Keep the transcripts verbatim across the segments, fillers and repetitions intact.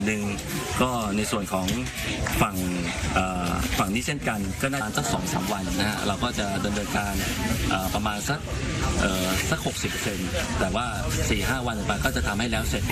หนึ่งก็ในส่วนของฝั่งฝั่งนี้เช่นกันก็น่าจะสักสองสามวันนะฮะเราก็จะดำเนินการประมาณสักสักหกสิบเปอร์เซ็นต์แต่ว่า สี่ห้า วันไปก็จะทำให้แล้วเสร็จ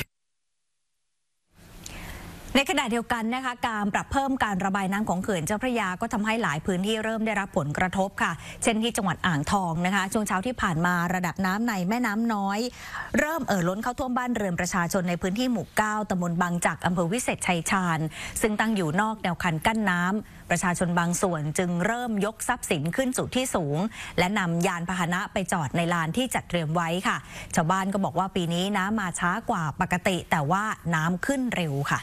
ในขณะเดียวกันนะคะการปรับเพิ่มการระบายน้ำของเขื่อนเจ้าพระยาก็ทำให้หลายพื้นที่เริ่มได้รับผลกระทบค่ะเช่นที่จังหวัดอ่างทองนะคะช่วงเช้าที่ผ่านมาระดับน้ำในแม่น้ำน้อยเริ่มเอ่อล้นเข้าท่วมบ้านเรือนประชาชนในพื้นที่หมู่เก้าตำบลบางจักอำเภอวิเศษชัยชาญซึ่งตั้งอยู่นอกแนวคันกั้นน้ำประชาชนบางส่วนจึงเริ่มยกทรัพย์สินขึ้นสู่ที่สูงและนำยานพาหนะไปจอดในลานที่จัดเตรียมไว้ค่ะชาวบ้านก็บอกว่าปีนี้น้ำมาช้ากว่าปกติแต่ว่าน้ำขึ้นเร็วค่ะ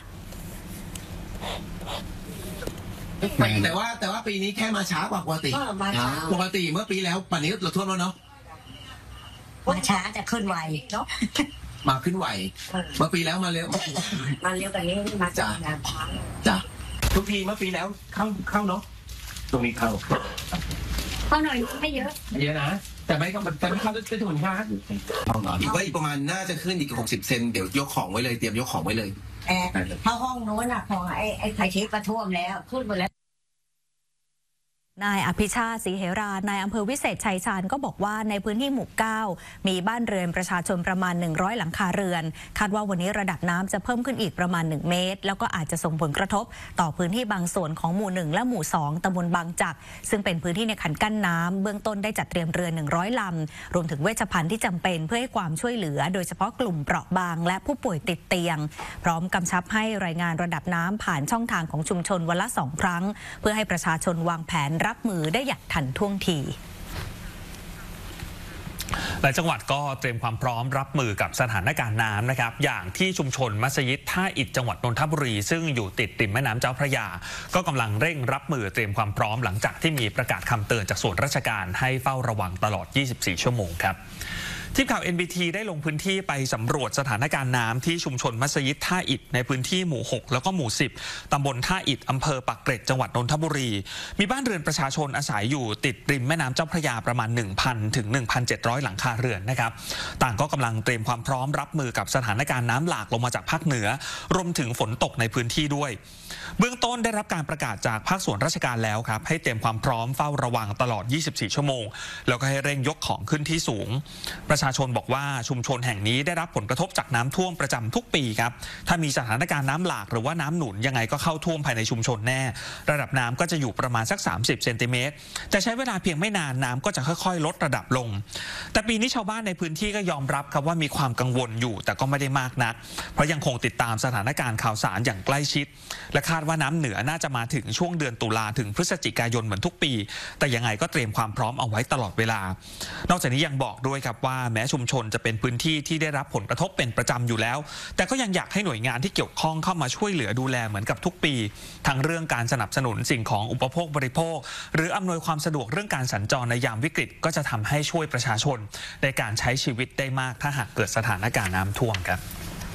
แต่ว่าแต่ว่าปีนี้แค่มาช้ากว่าปกติปกติเมื่อปีแล้วป่านนี้เราท่วมแล้วเนาะมาช้าจะขึ้นไวเนาะมาขึ้นไวเมื่อปีแล้วมาเร็วมาเร็วกว่านี้มาจากงานพังจ้ะทุกทีเมื่อปีแล้วเข้าเข้าเนาะตรงนี้เข้าเข้าหน่อยไม่เยอะเยอะนะแต่ไม่ก็แต่ไม่เข้าได้ถุนค่ะอีกว่าอีกประมาณน่าจะขึ้นอีกหกสิบเซนเดี๋ยวยกของไว้เลยเตรียมยกของไว้เลยเพราะห้องโน้นอะของไอ้ไอ้ไผ่ทิพย์ก็ท่วมแล้วพูดหมดแล้วนายอภิชาติศรีเหรานายอำเภอวิเศษชัยชาญก็บอกว่าในพื้นที่หมู่เก้ามีบ้านเรือนประชาชนประมาณหนึ่งร้อยหลังคาเรือนคาดว่าวันนี้ระดับน้ำจะเพิ่มขึ้นอีกประมาณหนึ่งเมตรแล้วก็อาจจะส่งผลกระทบต่อพื้นที่บางส่วนของหมู่หนึ่งและหมู่สองตำบลบางจักซึ่งเป็นพื้นที่ในคันกั้นน้ำเบื้องต้นได้จัดเตรียมเรือหนึ่งร้อยลำรวมถึงเวชภัณฑ์ที่จำเป็นเพื่อให้ความช่วยเหลือโดยเฉพาะกลุ่มเปราะบางและผู้ป่วยติดเตียงพร้อมกำชับให้รายงานระดับน้ำผ่านช่องทางของชุมชนวันละสองครั้งเพื่อให้ประชาชนวางแผนรับมือได้อย่างทันท่วงทีหลายจังหวัดก็เตรียมความพร้อมรับมือกับสถานการณ์น้ำนะครับอย่างที่ชุมชนมัสยิดท่าอิฐจังหวัดนนทบุรีซึ่งอยู่ติดริมแม่น้ำเจ้าพระยาก็กำลังเร่งรับมือเตรียมความพร้อมหลังจากที่มีประกาศคำเตือนจากส่วนราชการให้เฝ้าระวังตลอดยี่สิบสี่ชั่วโมงครับทีมข่าว เอ็น บี ที ได้ลงพื้นที่ไปสำรวจสถานการณ์น้ำที่ชุมชนมัสยิดท่าอิฐในพื้นที่หมู่หกแล้วก็หมู่สิบตำบลท่าอิฐอำเภอปากเกร็ดจังหวัดนนทบุรีมีบ้านเรือนประชาชนอาศัยอยู่ติดริมแม่น้ำเจ้าพระยาประมาณ หนึ่งพัน ถึง หนึ่งพันเจ็ดร้อย หลังคาเรือนนะครับต่างก็กำลังเตรียมความพร้อมรับมือกับสถานการณ์น้ำหลากลงมาจากภาคเหนือรวมถึงฝนตกในพื้นที่ด้วยเบื้องต้นได้รับการประกาศจากภาคส่วนราชการแล้วครับให้เตรียมความพร้อมเฝ้าระวังตลอดยี่สิบสี่ชั่วโมงแล้วก็ให้เร่งยกของขึ้นที่สูงประชาชนบอกว่าชุมชนแห่งนี้ได้รับผลกระทบจากน้ำท่วมประจำทุกปีครับถ้ามีสถานการณ์น้ำหลากหรือว่าน้ำหนุนยังไงก็เข้าท่วมภายในชุมชนแน่ระดับน้ำก็จะอยู่ประมาณสักสามสิบเซนติเมตรแต่ใช้เวลาเพียงไม่นานน้ำก็จะค่อยๆลดระดับลงแต่ปีนี้ชาวบ้านในพื้นที่ก็ยอมรับครับว่ามีความกังวลอยู่แต่ก็ไม่ได้มากนักเพราะยังคงติดตามสถานการณ์ข่าวสารอย่างใกล้ชิดและคาดว่าน้ำเหนือน่าจะมาถึงช่วงเดือนตุลาถึงพฤศจิกายนเหมือนทุกปีแต่ยังไงก็เตรียมความพร้อมเอาไว้ตลอดเวลานอกจากนี้ยังบอกด้วยครับว่าแม้ชุมชนจะเป็นพื้นที่ที่ได้รับผลกระทบเป็นประจำอยู่แล้วแต่ก็ยังอยากให้หน่วยงานที่เกี่ยวข้องเข้ามาช่วยเหลือดูแลเหมือนกับทุกปีทั้งเรื่องการสนับสนุนสิ่งของอุปโภคบริโภคหรืออำนวยความสะดวกเรื่องการสัญจรในยามวิกฤตก็จะทำให้ช่วยประชาชนในการใช้ชีวิตได้มากถ้าหากเกิดสถานการณ์น้ำท่วมครับ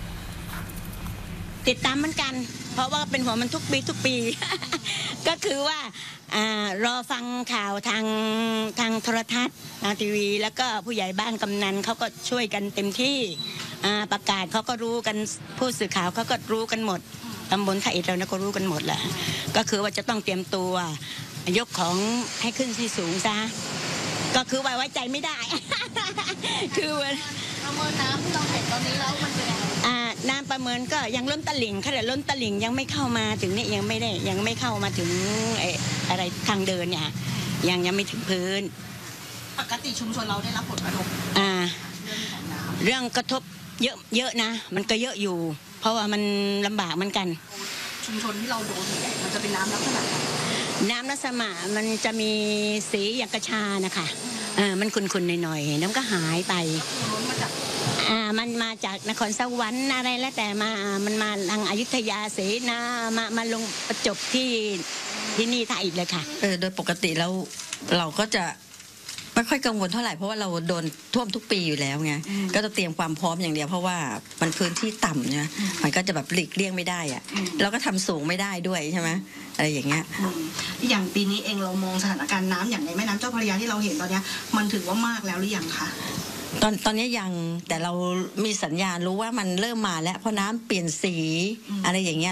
ติดตามเหมือนกันเพราะว่าเป็นหัวมันทุกปีทุกปี ก็คือว่าอ่ารอฟังข่าวทางทางโทรทัศน์ทางทีวีแล้วก็ผู้ใหญ่บ้านกำนันเขาก็ช่วยกันเต็มที่อ่าประกาศเขาก็รู้กันผู้สื่อข่าวเขาก็รู้กันหมดตำบลท่าอิฐเราเนี่ยก็รู้กันหมดแหละก็คือว่าจะต้องเตรียมตัวยกของให้ขึ้นที่สูงซะก็คือไว้ไว้ใจไม่ได้ คือประเมินน้ำที่เราเห็นตอนนี้แล้วมันเป็นยังไงอ่าน้ำประเมินก็ยังล้นตลิ่งขนาดล้นตลิ่งยังไม่เข้ามาถึงนี่ยังไม่ได้ยังไม่เข้ามาถึงไอ้อะไรทางเดินเนี่ยยังยังไม่ถึงพื้นปกติชุมชนเราได้รับผลกระทบอ่าเรื่องกระทบเยอะเยอะนะมันก็เยอะอยู่เพราะว่ามันลำบากเหมือนกันชุมชนที่เราโดนเนี่ยมันจะเป็นน้ำลักษณะน้ำลักษณะมันจะมีสีอย่างกระชานะคะเออมันขุ่นๆหน่อยๆน้ำก็หายไปอ่ามันมาจากนครสวรรค์อะไรแล้วแต่มามันมาทางอยุธยาเสนามามาลงประจบที่ที่นี่ท่าอิฐเลยค่ะเออโดยปกติแล้วเราก็จะไม่ค่อยกังวลเท่าไหร่เพราะว่าเราโดนท่วมทุกปีอยู่แล้วไงก็จะเตรียมความพร้อมอย่างเดียวเพราะว่ามันพื้นที่ต่ำเนี่ยมันก็จะแบบหลีกเลี่ยงไม่ได้อะเราก็ทำสูงไม่ได้ด้วยใช่ไหมอะไรอย่างเงี้ยอย่างปีนี้เองเรามองสถานการณ์น้ำอย่างในแม่น้ำเจ้าพระยาที่เราเห็นตอนนี้มันถือว่ามากแล้วหรือยังคะตอนตอนนี้ยังแต่เรามีสัญญาณรู้ว่ามันเริ่มมาแล้วเพราะน้ำเปลี่ยนสีอะไรอย่างเงี้ย